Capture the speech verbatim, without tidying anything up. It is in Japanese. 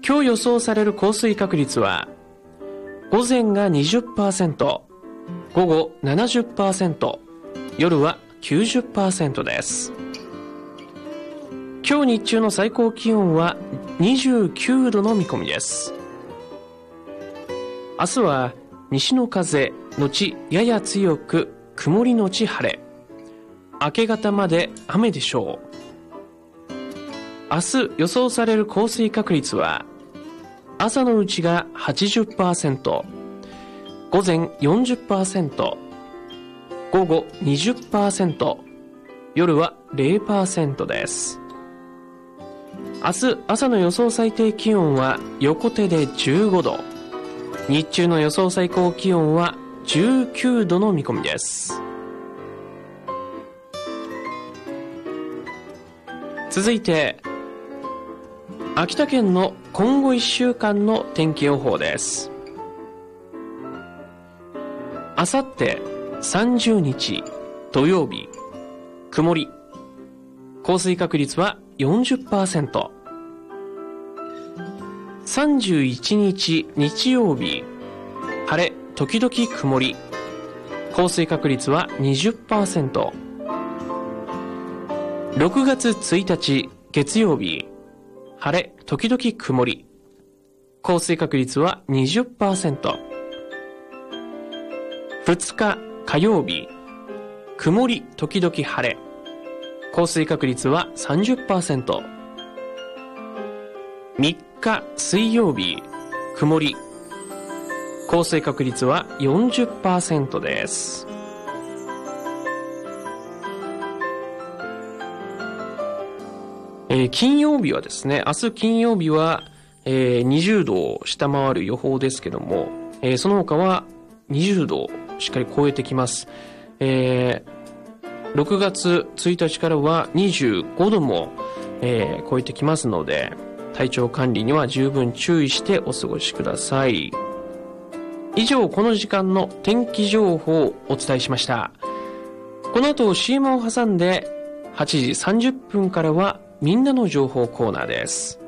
今日予想される降水確率は、午前が にじゅっパーセント、午後 ななじゅっパーセント、夜は きゅうじゅっパーセント です。今日日中の最高気温はにじゅうきゅうどの見込みです。明日は西の風のちやや強く曇りのち晴れ、明け方まで雨でしょう。明日予想される降水確率は、朝のうちが はちじゅっパーセント、午前 よんじゅっパーセント、午後 にじゅっパーセント、夜は ゼロパーセント です。明日朝の予想最低気温は横手でじゅうごど、日中の予想最高気温はじゅうきゅうどの見込みです。続いて秋田県の今後いっしゅうかんの天気予報です。あさってさんじゅうにち土曜日、曇り、降水確率は よんじゅっパーセント。さんじゅういちにち日曜日、晴れ時々曇り、降水確率は にじゅっパーセント。ろくがつついたち月曜日、晴れ時々曇り、降水確率は にじゅっパーセント。ふつか火曜日、曇り時々晴れ、降水確率は さんじゅっパーセント。みっか水曜日、曇り、降水確率は よんじゅっパーセント です。えー、金曜日はですね、明日金曜日は、えー、にじゅうどを下回る予報ですけども、えー、その他はにじゅうどをしっかり超えてきます。えー、ろくがつついたちからはにじゅうごども、えー、超えてきますので、体調管理には十分注意してお過ごしください。以上、この時間の天気情報をお伝えしました。この後 シーエム を挟んではちじさんじゅっぷんからはみんなの情報コーナーです。